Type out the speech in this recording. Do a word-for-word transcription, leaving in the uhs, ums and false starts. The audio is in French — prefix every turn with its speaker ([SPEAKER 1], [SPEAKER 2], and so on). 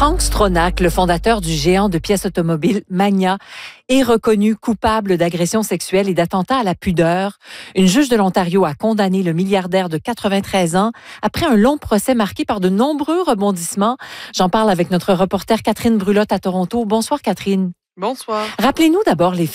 [SPEAKER 1] Frank Stronach, le fondateur du géant de pièces automobiles Magna, est reconnu coupable d'agression sexuelle et d'attentat à la pudeur. Une juge de l'Ontario a condamné le milliardaire de quatre-vingt-treize ans après un long procès marqué par de nombreux rebondissements. J'en parle avec notre reporter Catherine Brulotte à Toronto. Bonsoir Catherine.
[SPEAKER 2] Bonsoir.
[SPEAKER 1] Rappelez-nous d'abord les